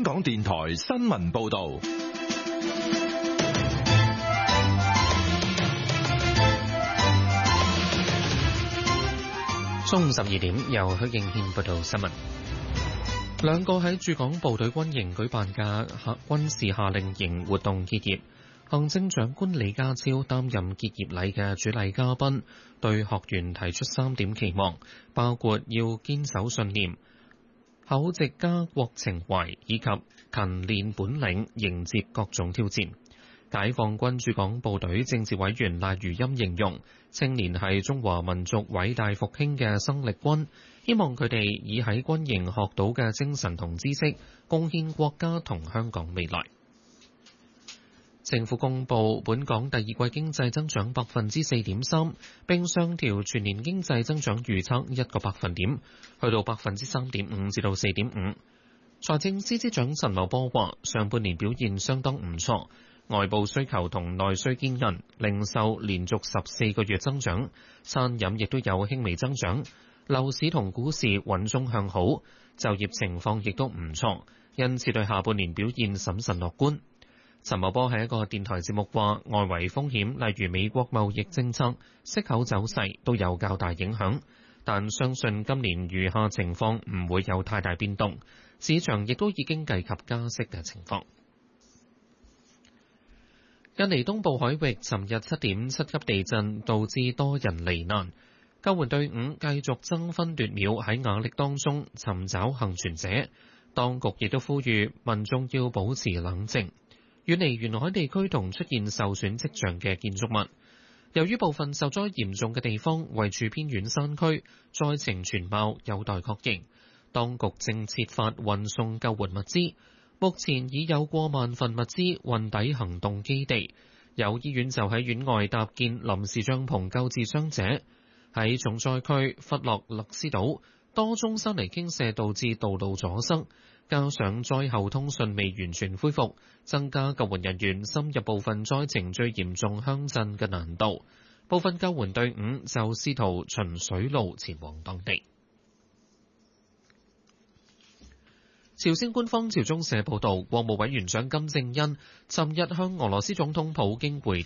港電台新聞報道。 中午12點，由許敬軒報道新聞。兩個喺駐港部隊軍營舉辦嘅軍事夏令營活動結業，行政長官李家超擔任結業禮嘅主禮嘉賓，對學員提出3點期望，包括要堅守信念、厚植家國情懷以及勤練本領，迎接各種挑戰。解放軍駐港部隊政治委員賴如欽形容青年係中華民族偉大復興嘅生力軍，希望佢哋以喺軍營學到嘅精神同知識，貢獻國家同香港未來。政府公布本港第二季經濟增長4.3%，並上調全年經濟增長預測1個百分點，去到3.5%至到4.5%。財政司司長陳茂波話：上半年表現相當唔錯。外部需求同內需堅韌，零售連續14個月增長，餐飲亦都有輕微增長，樓市同股市穩中向好，就業情況亦都唔錯，因此對下半年表現審慎樂觀。陳茂波喺一個電台節目話，外圍風險例如美國貿易政策、息口走勢都有較大影響，但相信今年餘下情況唔會有太大變動，市場亦都已經計及加息嘅情況。印尼東部海域尋日7.7級地震，導致多人罹難。救援隊伍繼續爭分奪秒喺瓦礫當中尋找幸存者。當局亦都呼籲民眾要保持冷靜，遠離沿海地區同出現受損跡象嘅建築物。由於部分受災嚴重嘅地方位處偏遠山區，災情全貌有待確認。當局正設法運送救援物資。目前已有過萬份物資運抵行動基地，有醫院就喺院外搭建臨時帳篷救治傷者。喺重災區弗洛勒斯島，多宗山泥傾瀉導致道路阻塞，加上災後通訊未完全恢復，增加救援人員深入部分災情最嚴重鄉鎮嘅難度。部分救援隊伍就試圖循水路前往當地。朝鮮官方朝中社報道，國務委員長金正恩尋日向俄羅斯總統普京回